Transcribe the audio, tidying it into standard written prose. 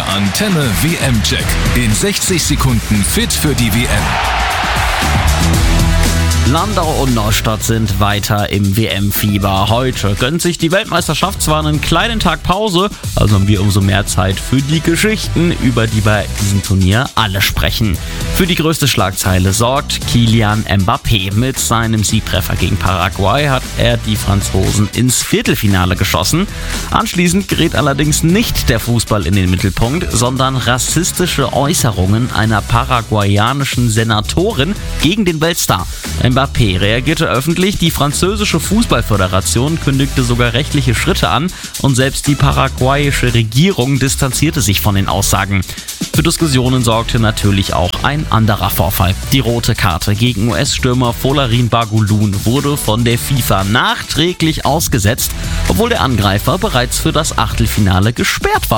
Der Antenne WM-Check. In 60 Sekunden fit für die WM. Landau und Neustadt sind weiter im WM-Fieber. Heute gönnt sich die Weltmeisterschaft zwar einen kleinen Tag Pause, also haben wir umso mehr Zeit für die Geschichten, über die bei diesem Turnier alle sprechen. Für die größte Schlagzeile sorgt Kylian Mbappé. Mit seinem Siegtreffer gegen Paraguay hat er die Franzosen ins Viertelfinale geschossen. Anschließend gerät allerdings nicht der Fußball in den Mittelpunkt, sondern rassistische Äußerungen einer paraguayanischen Senatorin gegen den Weltstar. Mbappé reagierte öffentlich, die französische Fußballföderation kündigte sogar rechtliche Schritte an und selbst die paraguayische Regierung distanzierte sich von den Aussagen. Für Diskussionen sorgte natürlich auch ein anderer Vorfall. Die rote Karte gegen US-Stürmer Folarin Balogun wurde von der FIFA nachträglich ausgesetzt, obwohl der Angreifer bereits für das Achtelfinale gesperrt war.